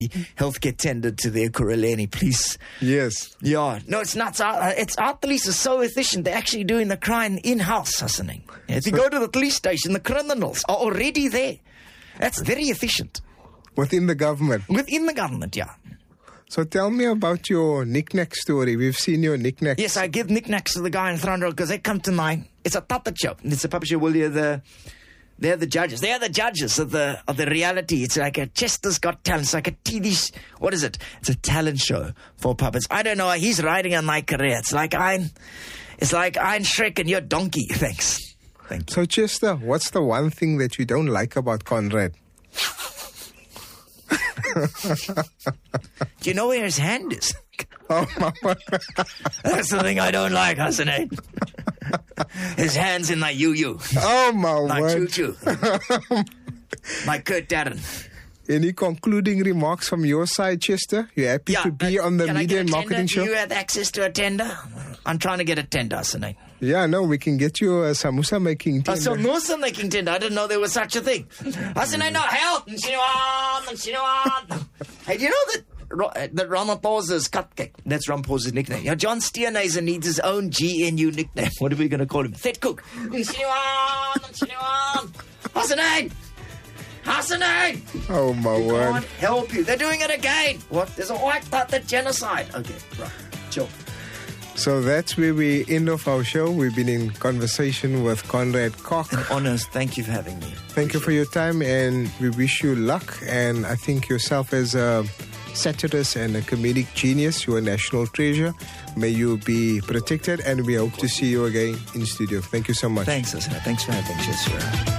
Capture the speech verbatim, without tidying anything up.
healthcare tender to the Ekurhuleni police. Yes. Yeah. No, it's nuts. Our, it's, our police are so efficient. They're actually doing the crime in-house, Hassanin. If you So- go to the police station, the criminals are already there. That's very efficient. Within the government. Within the government, yeah. So tell me about your knick-knack story. We've seen your knick-knacks. Yes, I give knickknacks to the guy in Thrandrail because they come to mine. It's a puppet show. It's a puppet show. Well, they're the, they're the judges. They are the judges of the of the reality. It's like a Chester's Got Talent. It's like a T V. Sh- what is it? It's a talent show for puppets. I don't know. He's riding on my career. It's like I'm, it's like I'm Shrek and you're Donkey. Thanks. Thank you. So Chester, what's the one thing that you don't like about Conrad? Do you know where his hand is? Oh, my word. That's the thing I don't like, Hassanin. His hand's in my yu-yu. Oh, my My word. choo-choo. My Kurt Darren. Any concluding remarks from your side, Chester? You happy to be uh, on the can I media get a and marketing tender? show? Do you have access to a tender? I'm trying to get a tender, Hassanin. Yeah, no, we can get you a samosa making A tender. samosa making tender. I didn't know there was such a thing. Hassanin, no, help! Nshiniwan, Nshiniwan. Hey, do you know that Ro- that Ramaphosa's cupcake? That's Ramaphosa's nickname. Yeah, John Steenhuisen needs his own G N U nickname. What are we going to call him? Thet Cook. Nshiniwan, Nshiniwan. Hassanin! Hassanin! Oh, my word. Can't help you. They're doing it again. What? There's a white puppet genocide. Okay, right. Chill. So that's where we end off our show. We've been in conversation with Conrad Koch. An honors. Thank you for having me. Thank you for your time, and we wish you luck. And I think yourself as a satirist and a comedic genius, you're a national treasure. May you be protected, and we hope to see you again in studio. Thank you so much. Thanks, Hassanin. Thanks for having me. Cheers.